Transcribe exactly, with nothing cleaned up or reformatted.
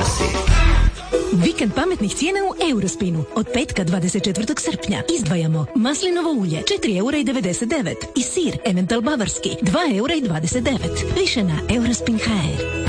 nosi. Vikend pametnih cijena u Eurospinu. Od petka dvadeset četvrtog srpnja izdvajamo maslinovo ulje četiri eura i devedeset devet i sir Emmental bavarski dva eura i dvadeset devet. Više na eurospin tačka h r.